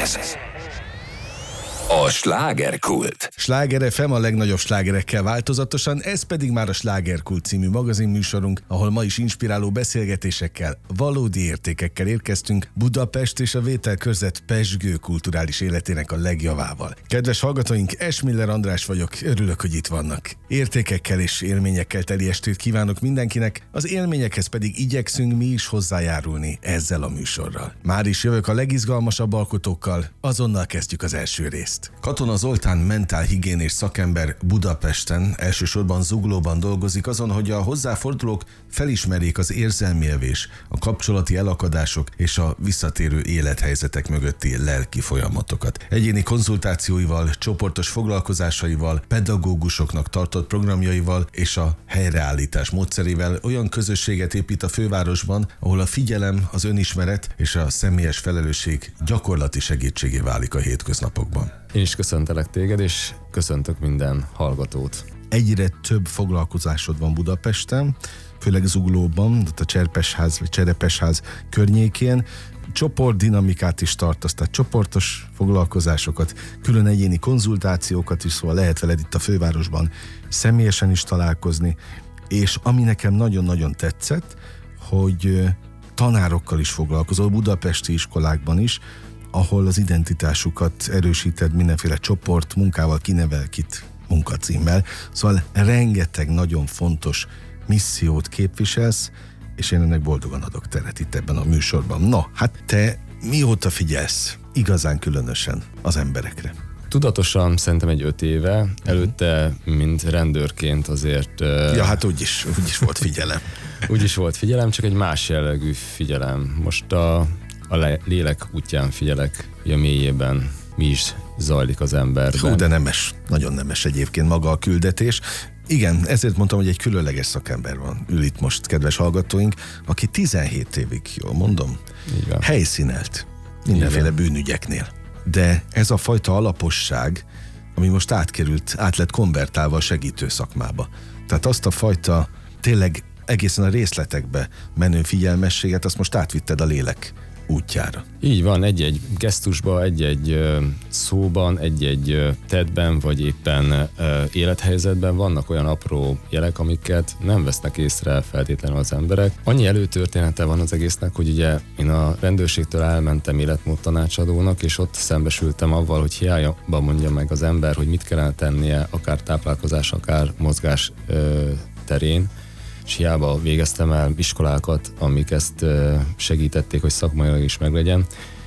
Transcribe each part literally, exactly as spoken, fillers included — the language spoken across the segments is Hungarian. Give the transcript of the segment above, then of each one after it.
Ez a slágerkult. Sláger ef em a legnagyobb slágerekkel változatosan, ez pedig már a Slágerkult című magazinműsorunk, ahol ma is inspiráló beszélgetésekkel, valódi értékekkel érkeztünk Budapest és a vételkörzet pezsgő kulturális életének a legjavával. Kedves hallgatóink, Esmiller András vagyok, örülök, hogy itt vannak. Értékekkel és élményekkel teli estét kívánok mindenkinek, az élményekhez pedig igyekszünk mi is hozzájárulni ezzel a műsorral. Már is jövök a legizgalmasabb alkotókkal, azonnal kezdjük az első részt. Katona Zoltán mentálhigiénés szakember Budapesten, elsősorban Zuglóban dolgozik azon, hogy a hozzáfordulók felismerjék az érzelmi evés, a kapcsolati elakadások és a visszatérő élethelyzetek mögötti lelki folyamatokat. Egyéni konzultációival, csoportos foglalkozásaival, pedagógusoknak tartott programjaival és a helyreállítás módszerével olyan közösséget épít a fővárosban, ahol a figyelem, az önismeret és a személyes felelősség gyakorlati segítségé válik a hétköznapokban. Én is köszöntelek téged, és köszöntök minden hallgatót. Egyre több foglalkozásod van Budapesten, főleg Zuglóban, a Cserpesház vagy Cserepesház környékén. Csoportdinamikát is tartasz, tehát csoportos foglalkozásokat, külön egyéni konzultációkat is, szóval lehet veled itt a fővárosban személyesen is találkozni, és ami nekem nagyon-nagyon tetszett, hogy tanárokkal is foglalkozol, budapesti iskolákban is, ahol az identitásukat erősíted mindenféle csoport munkával, kinevel kit munkacímmel. Szóval rengeteg nagyon fontos missziót képviselsz, és én ennek boldogan adok teret itt ebben a műsorban. Na, hát te mióta figyelsz igazán különösen az emberekre? Tudatosan szerintem egy öt éve, előtte, mint rendőrként azért... Ja, hát úgyis, úgyis volt figyelem. Úgyis volt figyelem, csak egy más jellegű figyelem. Most a a lélek útján figyelek, hogy a mélyében mi is zajlik az emberben. Hú, de nemes, nagyon nemes egyébként maga a küldetés. Igen, ezért mondtam, hogy egy különleges szakember van. Ül itt most, kedves hallgatóink, aki tizenhét évig, jól mondom, helyszínelt mindenféle bűnügyeknél. De ez a fajta alaposság, ami most átkerült, át lett konvertálva a segítő szakmába. Tehát azt a fajta tényleg egészen a részletekbe menő figyelmességet, azt most átvitted a lélek útjára. Így van, egy-egy gesztusban, egy-egy szóban, egy-egy tettben, vagy éppen élethelyzetben vannak olyan apró jelek, amiket nem vesznek észre feltétlenül az emberek. Annyi előtörténete van az egésznek, hogy ugye én a rendőrségtől elmentem életmód tanácsadónak, és ott szembesültem avval, hogy hiába mondja meg az ember, hogy mit kellene tennie, akár táplálkozás, akár mozgás terén, és hiába végeztem el iskolákat, amik ezt segítették, hogy szakmailag is meglegyen.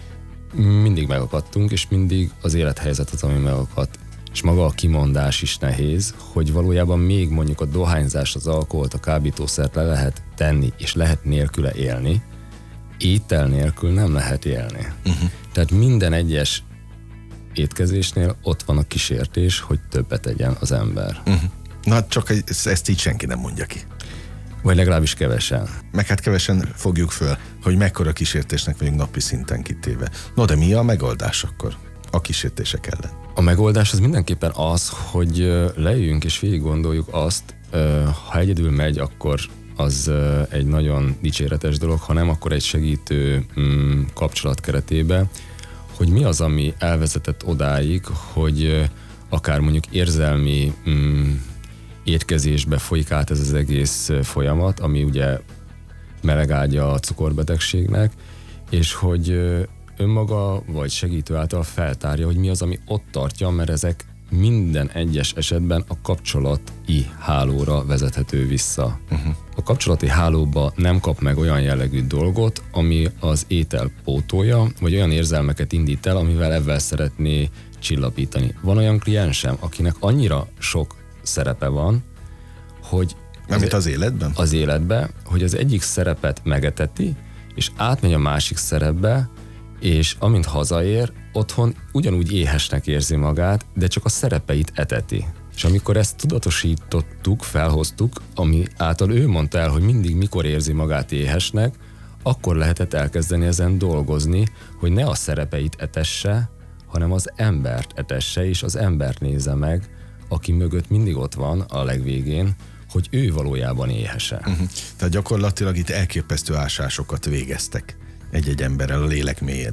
Mindig megakadtunk, és mindig az élethelyzet az, ami megakadt. És maga a kimondás is nehéz, hogy valójában még mondjuk a dohányzás, az alkoholt, a kábítószert le lehet tenni, és lehet nélküle élni, étel nélkül nem lehet élni. Uh-huh. Tehát minden egyes étkezésnél ott van a kísértés, hogy többet tegyen az ember. Uh-huh. Na, csak ezt így senki nem mondja ki. Vagy legalábbis kevesen. Meg hát kevesen fogjuk föl, hogy mekkora kísértésnek vagyunk napi szinten kitéve. No, de mi a megoldás akkor a kísértések ellen? A megoldás az mindenképpen az, hogy leüljünk és végig gondoljuk azt, ha egyedül megy, akkor az egy nagyon dicséretes dolog, ha nem, akkor egy segítő kapcsolat keretében, hogy mi az, ami elvezetett odáig, hogy akár mondjuk érzelmi étkezésbe folyik át ez az egész folyamat, ami ugye melegágya a cukorbetegségnek, és hogy önmaga vagy segítő által feltárja, hogy mi az, ami ott tartja, mert ezek minden egyes esetben a kapcsolati hálóra vezethető vissza. Uh-huh. A kapcsolati hálóba nem kap meg olyan jellegű dolgot, ami az étel pótolja, vagy olyan érzelmeket indít el, amivel ebben szeretné csillapítani. Van olyan kliensem, akinek annyira sok szerepe van, hogy az, az életben? Az életben, hogy az egyik szerepet megeteti, és átmegy a másik szerepbe, és amint hazaér, otthon ugyanúgy éhesnek érzi magát, de csak a szerepeit eteti. És amikor ezt tudatosítottuk, felhoztuk, ami által ő mondta el, hogy mindig mikor érzi magát éhesnek, akkor lehetett elkezdeni ezen dolgozni, hogy ne a szerepeit etesse, hanem az embert etesse, és az embert nézze meg, aki mögött mindig ott van a legvégén, hogy ő valójában éhese. Uh-huh. Tehát gyakorlatilag itt elképesztő ásásokat végeztek egy-egy emberrel a lélek mélyére.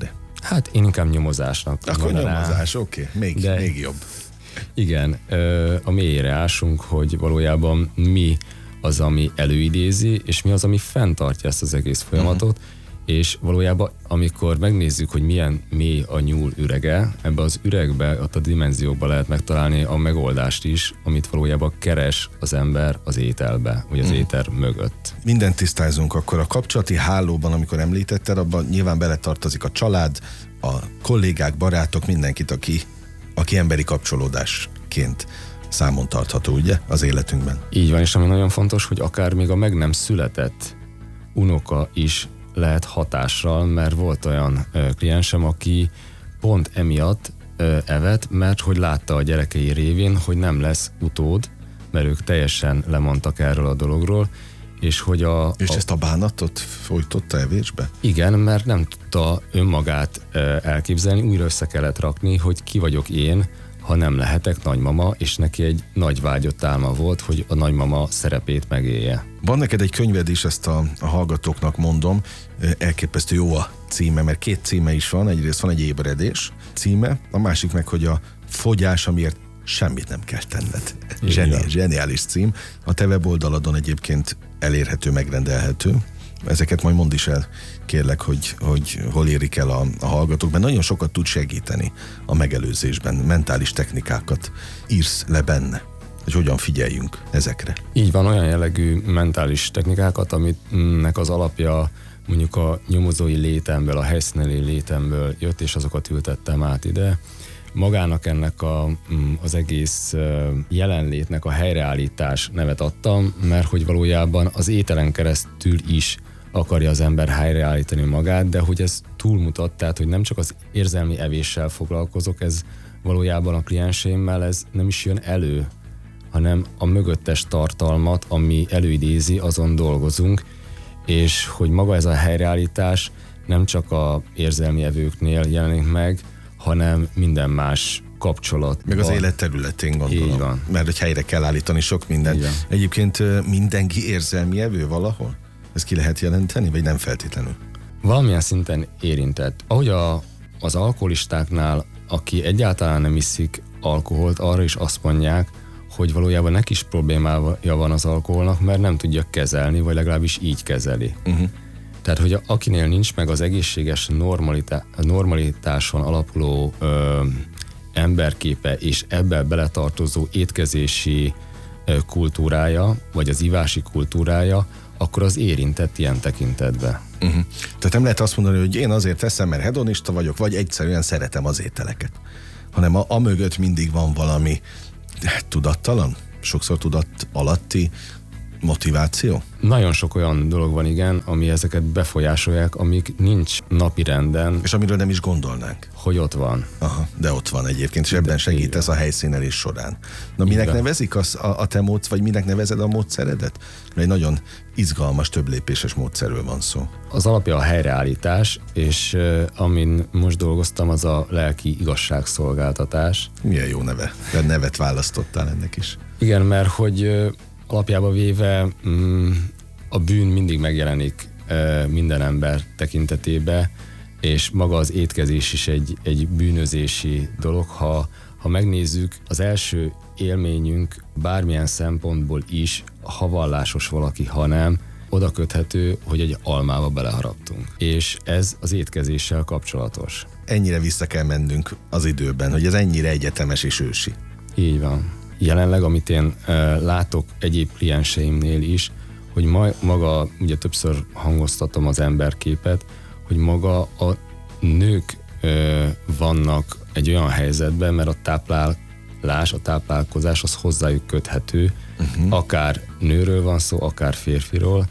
Hát én inkább nyomozásnak Akkor mondanám. nyomozás, oké, okay. még, De még jobb. Igen, a mélyére ásunk, hogy valójában mi az, ami előidézi, és mi az, ami fenntartja ezt az egész folyamatot, uh-huh. és valójában amikor megnézzük, hogy milyen mély a nyúl ürege, ebbe az üregbe, ott a dimenziókban lehet megtalálni a megoldást is, amit valójában keres az ember az ételbe, vagy az uh-huh. éter mögött. Mindent tisztázunk akkor a kapcsolati hálóban, amikor említetted, abban nyilván beletartozik a család, a kollégák, barátok, mindenkit, aki, aki emberi kapcsolódásként számon tartható, ugye, az életünkben. Így van, és ami nagyon fontos, hogy akár még a meg nem született unoka is lehet hatással, mert volt olyan ö, kliensem, aki pont emiatt ö, evett, mert hogy látta a gyerekei révén, hogy nem lesz utód, mert ők teljesen lemondtak erről a dologról, és hogy a... És a, ezt a bánatot folytotta evésbe? Igen, mert nem tudta önmagát ö, elképzelni, újra össze kellett rakni, hogy ki vagyok én, ha nem lehetek nagymama, és neki egy nagy vágyott álma volt, hogy a nagymama szerepét megélje. Van neked egy könyved is, ezt a, a hallgatóknak mondom, elképesztő jó a címe, mert két címe is van, egyrészt van egy ébredés címe, a másik meg, hogy a fogyás, amiért semmit nem kell tenned. Zseni, zseniális cím. A te weboldaladon egyébként elérhető, megrendelhető. Ezeket majd mondd is el, kérlek, hogy, hogy hol érik el a, a hallgatók, mert nagyon sokat tud segíteni a megelőzésben, mentális technikákat írsz le benne, hogy hogyan figyeljünk ezekre. Így van, olyan jellegű mentális technikákat, aminek az alapja mondjuk a nyomozói létemből, a helyszíneli létemből jött, és azokat ültettem át ide. Magának ennek a, az egész jelenlétnek a helyreállítás nevet adtam, mert hogy valójában az ételen keresztül is akarja az ember helyreállítani magát, de hogy ez túlmutat, tehát hogy nem csak az érzelmi evéssel foglalkozok, ez valójában a klienseimmel ez nem is jön elő, hanem a mögöttes tartalmat, ami előidézi, azon dolgozunk, és hogy maga ez a helyreállítás nem csak a érzelmi evőknél jelenik meg, hanem minden más kapcsolat. Meg az élet területén gondolom. Így van. Mert hogy helyre kell állítani sok mindent. Egyébként mindenki érzelmi evő valahol? Ezt ki lehet jelenteni, vagy nem feltétlenül? Valamilyen szinten érintett. Ahogy a, az alkoholistáknál, aki egyáltalán nem iszik alkoholt, arra is azt mondják, hogy valójában neki is problémája van az alkoholnak, mert nem tudja kezelni, vagy legalábbis így kezeli. Uh-huh. Tehát, hogy akinél nincs meg az egészséges normalitá- normalitáson alapuló ö, emberképe, és ebben beletartozó étkezési ö, kultúrája, vagy az ivási kultúrája, akkor az érintett ilyen tekintetben. Uh-huh. Tehát nem lehet azt mondani, hogy én azért teszem, mert hedonista vagyok, vagy egyszerűen szeretem az ételeket. Hanem a, a mögött mindig van valami tudattalan, sokszor tudat alatti motiváció? Nagyon sok olyan dolog van, igen, ami ezeket befolyásolják, amik nincs napirenden. És amiről nem is gondolnánk. Hogy ott van. Aha, de ott van egyébként, és ebben segítesz a helyszínelés során. Na, minek igen. nevezik az, a, a te módsz, vagy minek nevezed a módszeredet? Mert egy nagyon izgalmas, több lépéses módszerről van szó. Az alapja a helyreállítás, és uh, amin most dolgoztam, az a lelki igazságszolgáltatás. Milyen jó neve. De nevet választottál ennek is. Igen, mert hogy uh, alapjában véve mm, a bűn mindig megjelenik uh, minden ember tekintetében, és maga az étkezés is egy, egy bűnözési dolog. Ha, ha megnézzük, az első élményünk bármilyen szempontból is, ha vallásos valaki, ha nem, oda köthető, hogy egy almába beleharaptunk. És ez az étkezéssel kapcsolatos. Ennyire vissza kell mennünk az időben, hogy ez ennyire egyetemes és ősi. Így van. Jelenleg, amit én uh, látok egyéb klienseimnél is, hogy ma, maga, ugye többször hangoztatom az emberképet, hogy maga a nők uh, vannak egy olyan helyzetben, mert a táplálás, a táplálkozás az hozzájuk köthető, uh-huh. akár nőről van szó, akár férfiról,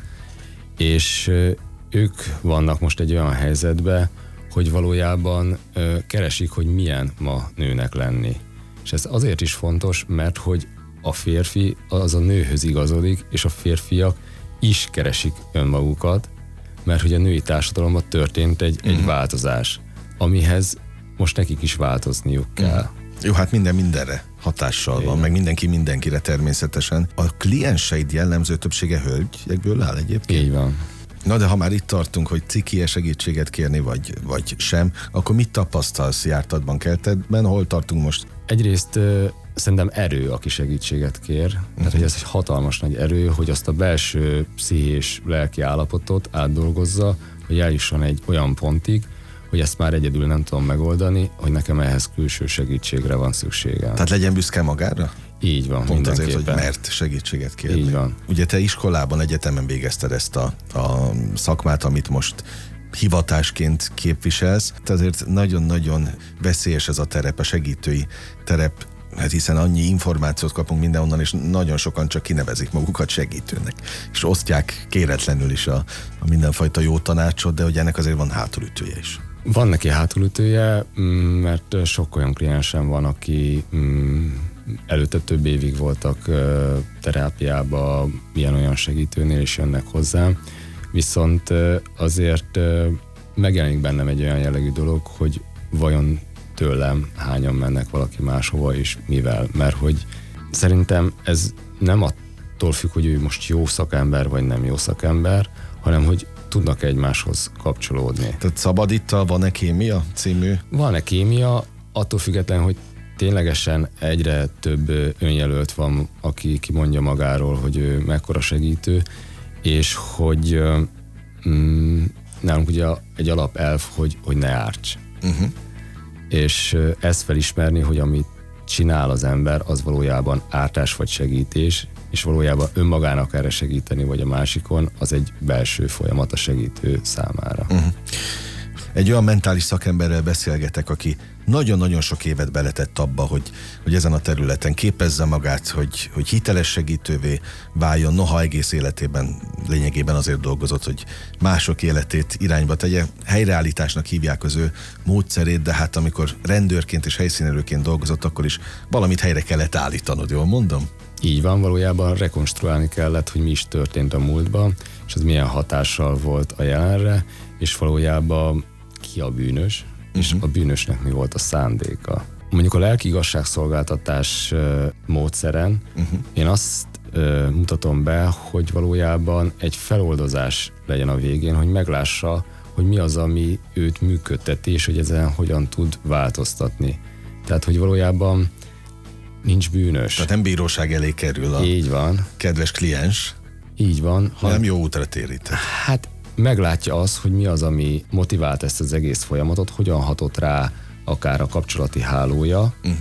és uh, ők vannak most egy olyan helyzetben, hogy valójában uh, keresik, hogy milyen ma nőnek lenni. És ez azért is fontos, mert hogy a férfi az a nőhöz igazodik, és a férfiak is keresik önmagukat, mert hogy a női társadalomban történt egy, uh-huh. egy változás, amihez most nekik is változniuk kell. Uh-huh. Jó, hát minden mindenre hatással Igen. van, meg mindenki mindenkire természetesen. A klienseid jellemző többsége hölgyekből áll egyébként? Így van. Na de ha már itt tartunk, hogy ciki-e segítséget kérni, vagy, vagy sem, akkor mit tapasztalsz jártatban, keltedben? Hol tartunk most? Egyrészt ö, szerintem erő, aki segítséget kér. Uh-huh. Tehát, hogy ez egy hatalmas nagy erő, hogy azt a belső pszichés lelki állapotot átdolgozza, hogy eljusson egy olyan pontig, hogy ezt már egyedül nem tudom megoldani, hogy nekem ehhez külső segítségre van szükségem. Tehát legyen büszke magára? Így van, pont azért, hogy mert segítséget kérni. Így van. Ugye te iskolában, egyetemen végezted ezt a, a szakmát, amit most hivatásként képviselsz, te azért nagyon-nagyon veszélyes ez a terep, a segítői terep, hát hiszen annyi információt kapunk mindenhonnan, és nagyon sokan csak kinevezik magukat segítőnek, és osztják kéretlenül is a, a mindenfajta jó tanácsot, de hogy ennek azért van hátulütője is. Van neki hátulütője, mert sok olyan kliensem van, aki előtte több évig voltak terápiába, ilyen-olyan segítőnél, és jönnek hozzám, viszont azért megjelenik bennem egy olyan jellegű dolog, hogy vajon tőlem hányan mennek valaki máshova, és mivel, mert hogy szerintem ez nem attól függ, hogy ő most jó szakember, vagy nem jó szakember, hanem hogy tudnak egymáshoz kapcsolódni. Tehát Szabadittal Van-e kémia című? Van-e kémia, attól függetlenül, hogy ténylegesen egyre több önjelölt van, aki kimondja magáról, hogy ő mekkora segítő, és hogy mm, nálunk ugye egy alapelv, hogy, hogy ne árts. Uh-huh. És ezt felismerni, hogy amit csinál az ember, az valójában ártás vagy segítés, és valójában önmagának erre segíteni, vagy a másikon, az egy belső folyamat a segítő számára. Uh-huh. Egy olyan mentális szakemberrel beszélgetek, aki nagyon-nagyon sok évet beletett abba, hogy, hogy ezen a területen képezze magát, hogy, hogy hiteles segítővé váljon, noha egész életében lényegében azért dolgozott, hogy mások életét irányba tegye. Helyreállításnak hívják az ő módszerét, de hát amikor rendőrként és helyszínelőként dolgozott, akkor is valamit helyre kellett állítanod, jól mondom? Így van, valójában rekonstruálni kellett, hogy mi is történt a múltban, és az milyen hatással volt a jelenre, és valójában ki a bűnös, és uh-huh. a bűnösnek mi volt a szándéka. Mondjuk a lelki igazságszolgáltatás uh, módszeren uh-huh. én azt uh, mutatom be, hogy valójában egy feloldozás legyen a végén, hogy meglássa, hogy mi az, ami őt működteti, és hogy ezen hogyan tud változtatni. Tehát, hogy valójában nincs bűnös. Tehát nem bíróság elé kerül a Így van. kedves kliens. Így van. Ha nem jó útra térített. Hát meglátja az, hogy mi az, ami motivált ezt az egész folyamatot, hogyan hatott rá akár a kapcsolati hálója, uh-huh.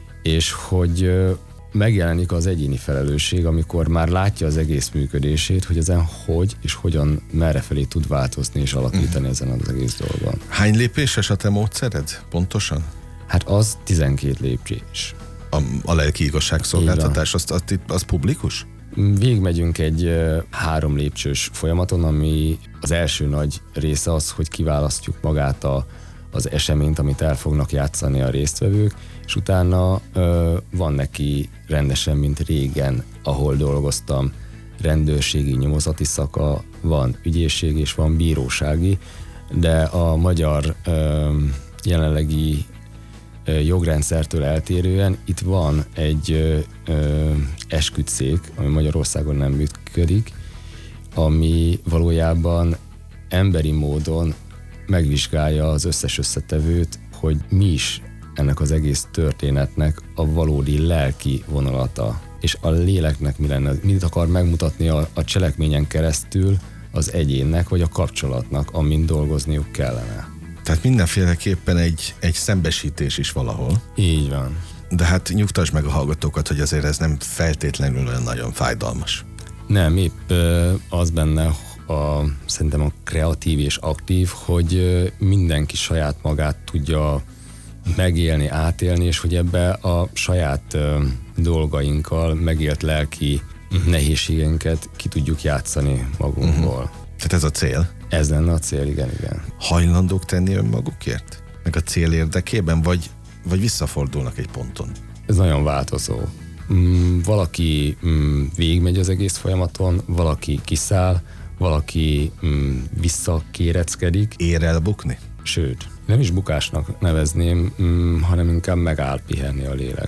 és hogy megjelenik az egyéni felelősség, amikor már látja az egész működését, hogy ezen hogy és hogyan merrefelé tud változni és alakítani uh-huh. ezen az egész dolgon. Hány lépéses a te módszered? Pontosan? Hát az tizenkét lépés. A, a lelki igazságszolgáltatás, az, az, az publikus? Végigmegyünk egy uh, három lépcsős folyamaton, ami az első nagy része az, hogy kiválasztjuk magát a, az eseményt, amit el fognak játszani a résztvevők, és utána uh, van neki rendesen, mint régen, ahol dolgoztam, rendőrségi nyomozati szaka, van ügyészségi és van bírósági, de a magyar uh, jelenlegi jogrendszertől eltérően itt van egy ö, ö, esküdtszék, ami Magyarországon nem működik, ami valójában emberi módon megvizsgálja az összes összetevőt, hogy mi is ennek az egész történetnek a valódi lelki vonalata, és a léleknek mi lenne, mit akar megmutatni a, a cselekményen keresztül az egyénnek, vagy a kapcsolatnak, amin dolgozniuk kellene. Tehát mindenféleképpen egy, egy szembesítés is valahol. Így van. De hát nyugtasd meg a hallgatókat, hogy azért ez nem feltétlenül olyan nagyon fájdalmas. Nem, épp az benne a, szerintem a kreatív és aktív, hogy mindenki saját magát tudja megélni, átélni, és hogy ebbe a saját dolgainkkal megélt lelki nehézségeinket ki tudjuk játszani magunkból. Uh-huh. Tehát ez a cél? Ez lenne a cél, igen, igen. Hajlandók tenni önmagukért? Meg a cél érdekében, vagy, vagy visszafordulnak egy ponton? Ez nagyon változó. Mm, valaki mm, végigmegy az egész folyamaton, valaki kiszáll, valaki mm, visszakéreckedik. Ér el bukni? Sőt, nem is bukásnak nevezném, mm, hanem inkább megáll pihenni a lélek.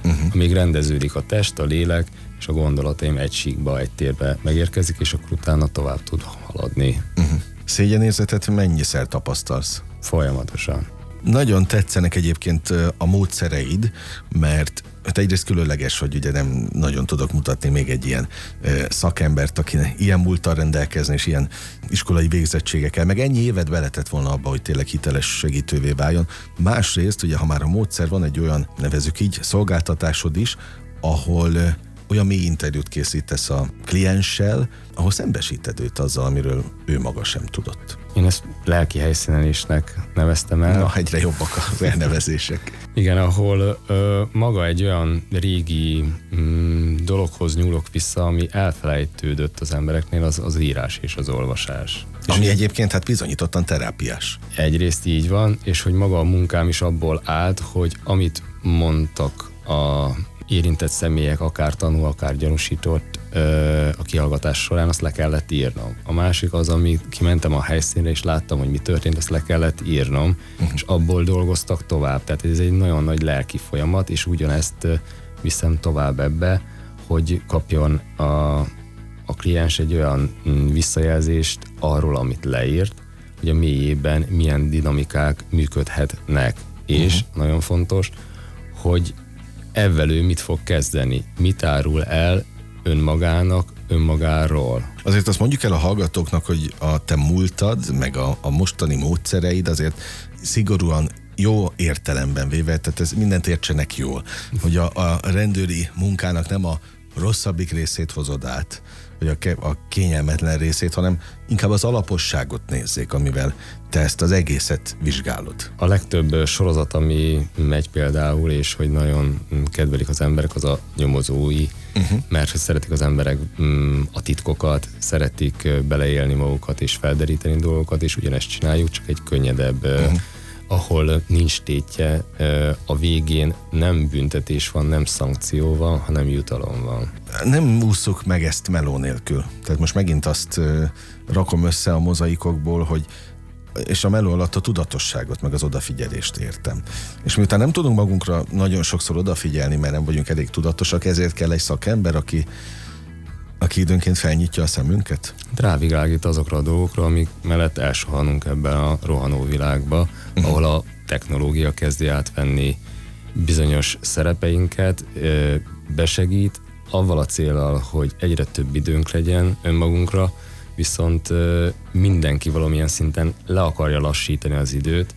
uh-huh. amíg rendeződik a test, a lélek és a gondolataim egy síkba, egy térbe megérkezik, és akkor utána tovább tud haladni. Uh-huh. Szégyenérzetet mennyiszer tapasztalsz? Folyamatosan. Nagyon tetszenek egyébként a módszereid, mert te egyrészt különleges, hogy ugye nem nagyon tudok mutatni még egy ilyen szakembert, aki ilyen múlttal rendelkezni, és ilyen iskolai végzettségekkel, meg ennyi évet beletett volna abba, hogy tényleg hiteles segítővé váljon. Másrészt, ugye, ha már a módszer, van egy olyan, nevezzük így, szolgáltatásod is, ahol olyan mély interjút készítesz a klienssel, ahol szembesíted őt azzal, amiről ő maga sem tudott. Én ezt lelki helyszínelésnek neveztem el. Na, egyre jobbak az elnevezések. Igen, ahol ö, maga egy olyan régi mm, dologhoz nyúlok vissza, ami elfelejtődött az embereknél, az az írás és az olvasás. Ami egyébként hát bizonyítottan terápiás. Egyrészt így van, és hogy maga a munkám is abból állt, hogy amit mondtak a érintett személyek, akár tanú, akár gyanúsított ö, a kihallgatás során, azt le kellett írnom. A másik az, ami kimentem a helyszínre, és láttam, hogy mi történt, azt le kellett írnom, uh-huh. és abból dolgoztak tovább. Tehát ez egy nagyon nagy lelki folyamat, és ugyanezt viszem tovább ebbe, hogy kapjon a, a kliens egy olyan visszajelzést arról, amit leírt, hogy a mélyében milyen dinamikák működhetnek. Uh-huh. És nagyon fontos, hogy ezzel ő mit fog kezdeni, mit árul el önmagának, önmagáról. Azért azt mondjuk el a hallgatóknak, hogy a te múltad, meg a, a mostani módszereid azért szigorúan jó értelemben véve, tehát ez mindent értsenek jól, hogy a, a rendőri munkának nem a rosszabbik részét hozod át, vagy a, ke, a kényelmetlen részét, hanem inkább az alaposságot nézzék, amivel te ezt az egészet vizsgálod. A legtöbb sorozat, ami megy például, és hogy nagyon kedvelik az emberek, az a nyomozói, uh-huh. mert szeretik az emberek a titkokat, szeretik beleélni magukat és felderíteni dolgokat, és ugyanezt csináljuk, csak egy könnyedebb, uh-huh. ahol nincs tétje, a végén nem büntetés van, nem szankció van, hanem jutalom van. Nem ússzuk meg ezt meló nélkül. Tehát most megint azt rakom össze a mozaikokból, hogy és a meló alatt a tudatosságot, meg az odafigyelést értem. És miután nem tudunk magunkra nagyon sokszor odafigyelni, mert nem vagyunk elég tudatosak, ezért kell egy szakember, aki, aki időnként felnyitja a szemünket. Rávilágít azokra a dolgokra, amik mellett elsohanunk ebben a rohanó világba, uh-huh. ahol a technológia kezdi átvenni bizonyos szerepeinket, besegít, avval a céllal, hogy egyre több időnk legyen önmagunkra, viszont mindenki valamilyen szinten le akarja lassítani az időt,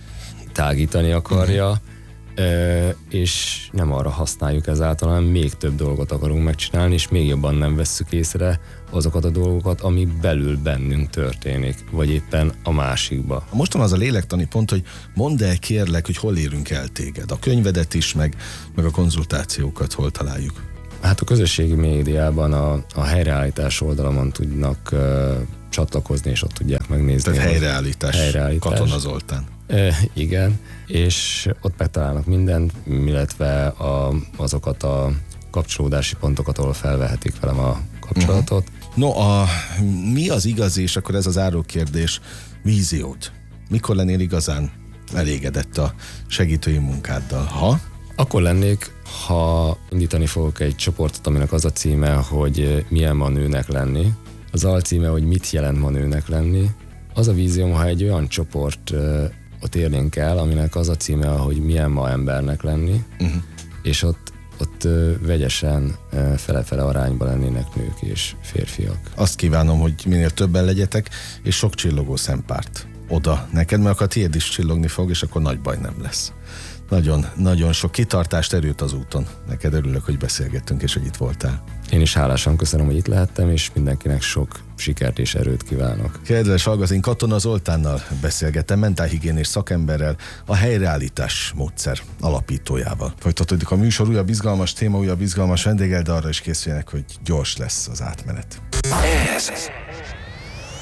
tágítani akarja, uh-huh. és nem arra használjuk ezáltal, hanem még több dolgot akarunk megcsinálni, és még jobban nem vesszük észre azokat a dolgokat, ami belül bennünk történik, vagy éppen a másikba. Mostan az a lélektani pont, hogy mondd el kérlek, hogy hol érünk el téged. A könyvedet is, meg, meg a konzultációkat hol találjuk. Hát a közösségi médiában a, a helyreállítás oldalamon tudnak uh, csatlakozni, és ott tudják megnézni. Tehát helyreállítás, helyreállítás. Katona Zoltán. E, igen, és ott megtalálnak mindent, illetve a, azokat a kapcsolódási pontokat, ahol felvehetik velem a kapcsolatot. Uh-huh. No, a, mi az igazi, és akkor ez az árókérdés, víziód? Mikor lennél igazán elégedett a segítői munkáddal? Ha? Akkor lennék, ha indítani fogok egy csoportot, aminek az a címe, hogy milyen ma nőnek lenni. Az alcíme, hogy mit jelent ma nőnek lenni. Az a vízióm, ha egy olyan csoport uh, ott érnénk el, aminek az a címe, hogy milyen ma embernek lenni, uh-huh. és ott, ott uh, vegyesen uh, fele-fele arányban lennének nők és férfiak. Azt kívánom, hogy minél többen legyetek, és sok csillogó szempárt oda neked, mert akkor a tiéd is csillogni fog, és akkor nagy baj nem lesz. Nagyon, nagyon sok kitartást, erőt az úton. Neked örülök, hogy beszélgettünk, és hogy itt voltál. Én is hálásan köszönöm, hogy itt lehettem, és mindenkinek sok sikert és erőt kívánok. Kedves hallgatóink, Katona Zoltánnal beszélgettem, mentálhigiénés szakemberrel, a helyreállítás módszer alapítójával. Folytatódik a műsor, újabb izgalmas téma, újabb izgalmas vendéggel, de arra is készüljenek, hogy gyors lesz az átmenet. Ez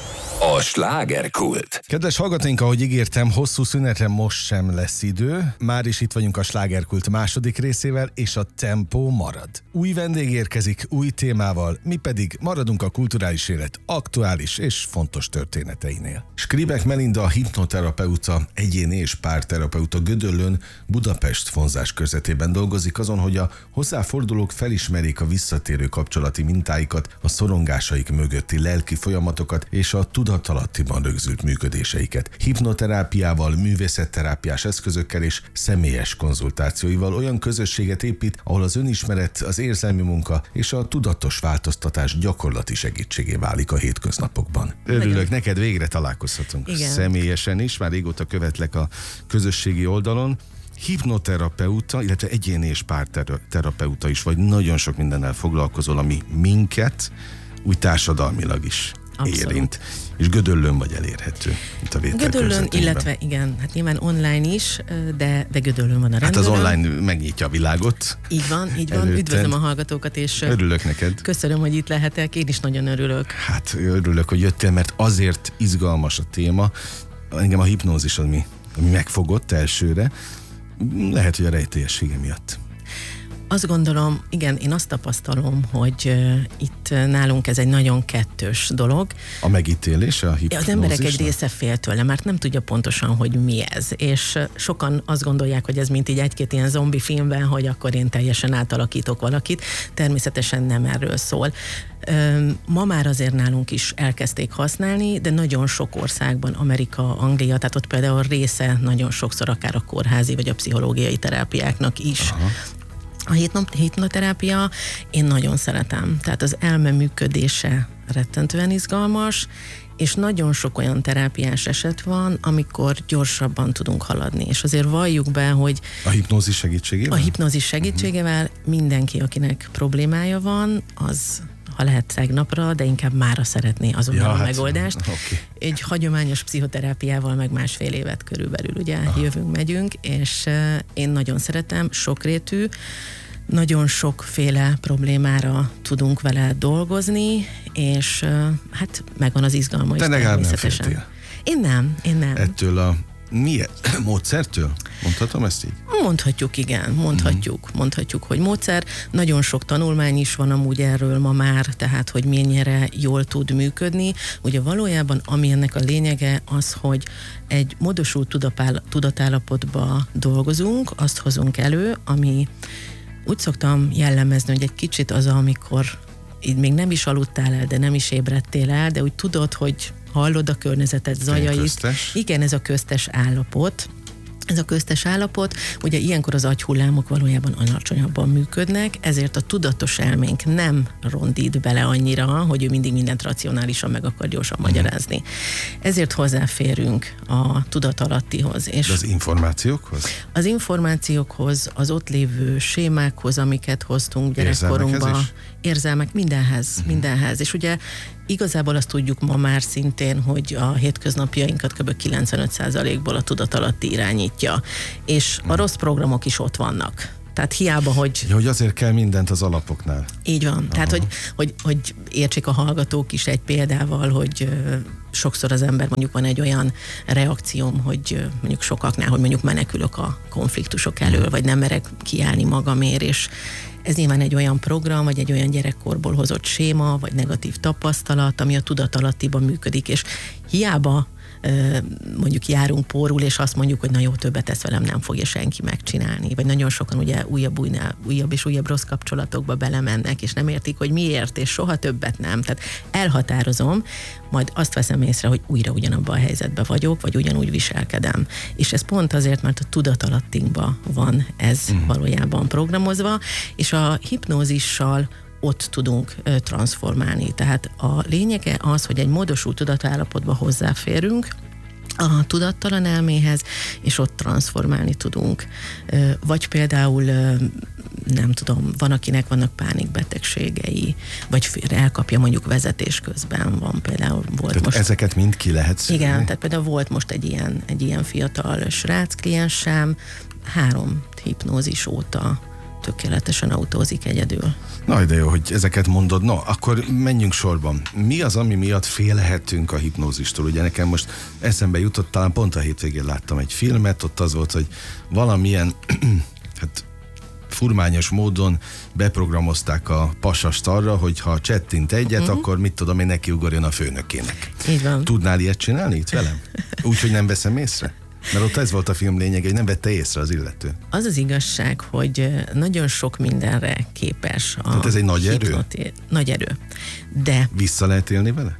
A slágerkult. Kedves hallgatóink, ahogy ígértem, hosszú szünetre most sem lesz idő. Már is itt vagyunk a slágerkult második részével, és a tempó marad. Új vendég érkezik, új témával, mi pedig maradunk a kulturális élet aktuális és fontos történeteinél. Skribek Melinda, hipnoterapeuta, egyéni és párterapeuta Gödöllőn, Budapest vonzás körzetében dolgozik azon, hogy a hozzáfordulók felismerjék a visszatérő kapcsolati mintáikat, a szorongásaik mögötti lelki folyamatokat és a tudatalattiban rögzült működéseiket. Hipnoterápiával, művészetterápiás eszközökkel és személyes konzultációival olyan közösséget épít, ahol az önismeret, az érzelmi munka és a tudatos változtatás gyakorlati segítségé válik a hétköznapokban. Örülök, neked végre találkozhatunk. Igen. Személyesen is, már régóta követlek a közösségi oldalon. Hipnoterapeuta, illetve egyéni és párterapeuta is vagy, nagyon sok mindennel foglalkozol, ami minket úgy társadalmilag is Abszolút. érint. És Gödöllőn vagy elérhető itt a Gödöllőn, illetve igen, hát nyilván online is, de, de Gödöllőn van a Hát rendőröm. az online megnyitja a világot. Így van, így van. Előtted. Üdvözlöm a hallgatókat, és Örülök neked. köszönöm, hogy itt lehetek. Én is nagyon örülök. Hát örülök, hogy jöttél, mert azért izgalmas a téma. Engem a hipnózis, ami, ami megfogott elsőre. Lehet, hogy a rejtélyessége miatt. Azt gondolom, igen, én azt tapasztalom, hogy uh, itt nálunk ez egy nagyon kettős dolog. A megítélés, a hipnózis. Az emberek egy része fél tőle, mert nem tudja pontosan, hogy mi ez. És uh, sokan azt gondolják, hogy ez mint így egy-két ilyen zombi filmben, hogy akkor én teljesen átalakítok valakit. Természetesen nem erről szól. Ma már azért nálunk is elkezdték használni, de nagyon sok országban, Amerika, Anglia, tehát ott például része nagyon sokszor akár a kórházi vagy a pszichológiai terápiáknak is. Aha. A hipnoterápia én nagyon szeretem, tehát az elme működése rettentően izgalmas, és nagyon sok olyan terápiás eset van, amikor gyorsabban tudunk haladni. És azért valljuk be, hogy a hipnózis segítségével? A hipnózis segítségével mindenki, akinek problémája van, az ha lehet tegnapra, de inkább mára szeretné azonnal ja, a megoldást. Hát, okay. Egy hagyományos pszichoterápiával meg másfél évet körülbelül ugye ah. jövünk, megyünk, és uh, én nagyon szeretem, sokrétű, nagyon sokféle problémára tudunk vele dolgozni, és uh, hát megvan az izgalma is természetesen. Nem én nem, én nem. Ettől a milyen módszertől? Mondhatom ezt így? Mondhatjuk, igen, mondhatjuk. Mm. Mondhatjuk, hogy módszer. Nagyon sok tanulmány is van amúgy erről ma már, tehát, hogy mennyire jól tud működni. Ugye valójában, ami ennek a lényege az, hogy egy módosult tudatállapotba dolgozunk, azt hozunk elő, ami úgy szoktam jellemezni, hogy egy kicsit az, amikor így még nem is aludtál el, de nem is ébredtél el, de úgy tudod, hogy hallod a környezetet zajait. Igen, ez a köztes állapot. Ez a köztes állapot, ugye ilyenkor az agyhullámok valójában alacsonyabban működnek, ezért a tudatos elménk nem rondít bele annyira, hogy ő mindig mindent racionálisan meg akar gyorsan uh-huh. magyarázni. Ezért hozzáférünk a tudatalattihoz. És de az információkhoz? Az információkhoz, az ott lévő sémákhoz, amiket hoztunk gyerekkorunkba. Érzelmek, mindenhez, uh-huh. mindenhez. És ugye igazából azt tudjuk ma már szintén, hogy a hétköznapjainkat kb. kilencvenöt százalékból a tudatalatti irányítja. És a rossz programok is ott vannak. Tehát hiába, hogy... Ja, hogy azért kell mindent az alapoknál. Így van. Aha. Tehát, hogy, hogy, hogy értsék a hallgatók is egy példával, hogy ö, sokszor az ember mondjuk van egy olyan reakcióm, hogy ö, mondjuk sokaknál, hogy mondjuk menekülök a konfliktusok elől, vagy nem merek kiállni magamért, és ez nyilván egy olyan program, vagy egy olyan gyerekkorból hozott séma, vagy negatív tapasztalat, ami a tudatalattiban működik, és hiába mondjuk járunk pórul, és azt mondjuk, hogy na jó, többet ezt velem nem fogja senki megcsinálni. Vagy nagyon sokan ugye újabb, újnál, újabb és újabb rossz kapcsolatokba belemennek, és nem értik, hogy miért, és soha többet nem. Tehát elhatározom, majd azt veszem észre, hogy újra ugyanabban a helyzetben vagyok, vagy ugyanúgy viselkedem. És ez pont azért, mert a tudatalattinkban van ez uh-huh. valójában programozva, és a hipnózissal ott tudunk ö, transformálni. Tehát a lényege az, hogy egy módosult tudatállapotba hozzáférünk a tudattalan elméhez, és ott transformálni tudunk. Ö, vagy például, ö, nem tudom, van, akinek vannak pánikbetegségei, vagy elkapja mondjuk vezetés közben, van például volt tehát most... ezeket mind ki lehet szűrni? Igen, tehát például volt most egy ilyen, egy ilyen fiatal srác kliensem, három hipnózis óta tökéletesen autózik egyedül. Na, de jó, hogy ezeket mondod. No, akkor menjünk sorban. Mi az, ami miatt félhetünk a hipnózistól? Ugye nekem most eszembe jutott, talán pont a hétvégén láttam egy filmet, ott az volt, hogy valamilyen hát furmányos módon beprogramozták a pasast arra, hogy ha csettint egyet, uh-huh. akkor mit tudom én, nekiugorjon a főnökének. Így van. Tudnál ilyet csinálni itt velem? Úgy, hogy nem veszem észre? Mert ott ez volt a film lényege, hogy nem vette észre az illető. Az az igazság, hogy nagyon sok mindenre képes a Tehát ez egy nagy erő? hipnoti- Nagy erő. De vissza lehet élni vele?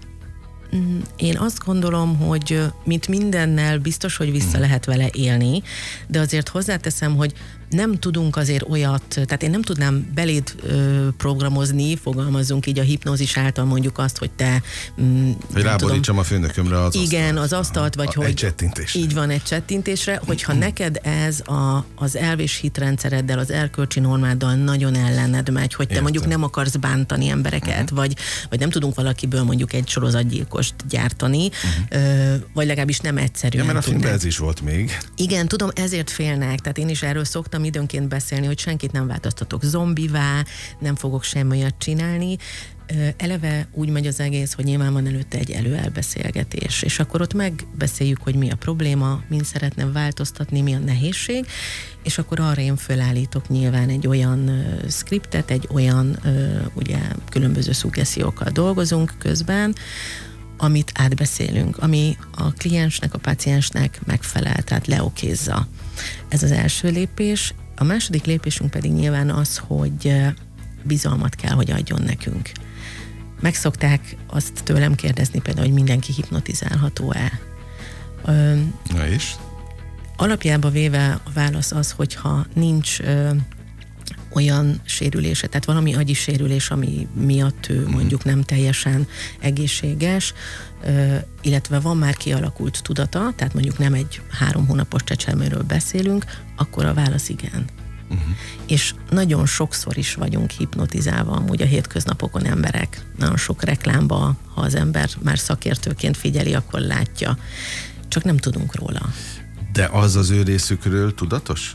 én azt gondolom, hogy mint mindennel biztos, hogy vissza lehet vele élni, de azért hozzáteszem, hogy nem tudunk azért olyat, tehát én nem tudnám beléd ö, programozni, fogalmazzunk így a hipnózis által mondjuk azt, hogy te... Mm, hogy ráborítsam a főnökömre az igen, asztalt. az asztalt, vagy a, hogy... Egy csettintésre. Így van, egy csettintésre, hogyha neked ez a, az elv és hitrendszereddel, az erkölcsi normáddal nagyon ellened megy, hogy te Értem. mondjuk nem akarsz bántani embereket, uh-huh. vagy, vagy nem tudunk valakiből mondjuk egy sorozatgyilkost gyártani, uh-huh. ö, vagy legalábbis nem egyszerűen. Ja, mert a filmben tudnánk. ez is volt még. Igen, tudom, ezért félnek, tehát én is erről szoktam időnként beszélni, hogy senkit nem változtatok zombivá, nem fogok semmi olyat csinálni. Eleve úgy megy az egész, hogy nyilván van előtte egy előelbeszélgetés, és akkor ott megbeszéljük, hogy mi a probléma, min szeretném változtatni, mi a nehézség, és akkor arra én fölállítok nyilván egy olyan uh, skriptet, egy olyan, uh, ugye különböző szuggesztiókkal dolgozunk közben, amit átbeszélünk, ami a kliensnek, a páciensnek megfelel, tehát leokézza. Ez az első lépés. A második lépésünk pedig nyilván az, hogy bizalmat kell, hogy adjon nekünk. Meg szokták azt tőlem kérdezni például, hogy mindenki hipnotizálható-e. Ö, Na és? Alapjába véve a válasz az, hogyha nincs ö, olyan sérülése, tehát valami agyi sérülés, ami miatt ő mondjuk nem teljesen egészséges, ö, illetve van már kialakult tudata, tehát mondjuk nem egy három hónapos csecsemőről beszélünk, akkor a válasz igen. Uh-huh. És nagyon sokszor is vagyunk hipnotizálva amúgy a hétköznapokon emberek. Nagyon sok reklámba, ha az ember már szakértőként figyeli, akkor látja. Csak nem tudunk róla. De az az ő részükről tudatos?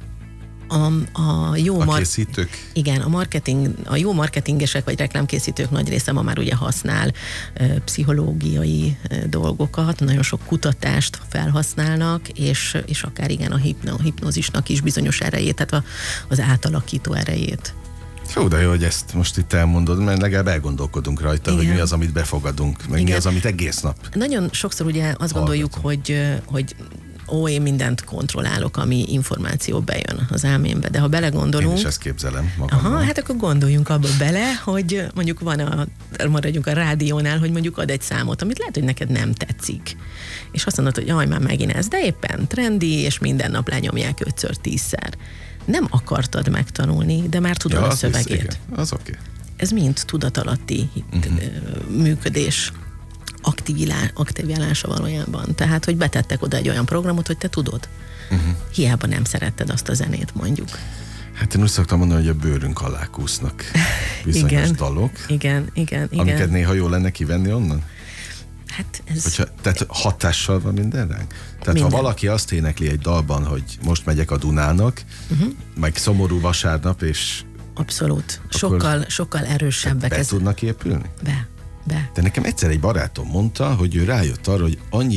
A, a jó A mar- készítők? Igen, a marketing, a jó marketingesek vagy reklámkészítők nagy része ma már ugye használ ö, pszichológiai ö, dolgokat, nagyon sok kutatást felhasználnak, és, és akár igen a hipno, hipnózisnak is bizonyos erejét, tehát a, az átalakító erejét. Jó, de jó, hogy ezt most itt elmondod, mert legalább elgondolkodunk rajta, igen. hogy mi az, amit befogadunk, meg igen. mi az, amit egész nap. Nagyon sokszor ugye azt hallgatom. Gondoljuk, hogy, hogy ó, én mindent kontrollálok, ami információ bejön az elmémbe, de ha belegondolunk... Én is ezt képzelem magamban. Aha, hát akkor gondoljunk abba bele, hogy mondjuk van a, maradjunk a rádiónál, hogy mondjuk ad egy számot, amit lehet, hogy neked nem tetszik. És azt mondod, hogy jaj, már megint ez, de éppen trendi, és minden nap lenyomják ötször, tízszer. Nem akartad megtanulni, de már tudod ja, a szövegét. Visz, az oké. Okay. Ez mind tudatalatti uh-huh. működés. Aktiválá, aktiválása valójában. Tehát, hogy betettek oda egy olyan programot, hogy te tudod. Uh-huh. Hiába nem szeretted azt a zenét, mondjuk. Hát én úgy szoktam mondani, hogy a bőrünk alá kúsznak bizonyos igen, dalok. Igen, igen, igen. Amiket néha jó lenne kivenni onnan? Hát ez... Hogyha, tehát hatással van minden ránk? Tehát minden. Ha valaki azt énekli egy dalban, hogy most megyek a Dunának, uh-huh. meg szomorú vasárnap, és... Abszolút. Sokkal, sokkal erősebbek. Be ez... tudnak épülni? Be. Be. De nekem egyszer egy barátom mondta, hogy ő rájött arra, hogy annyi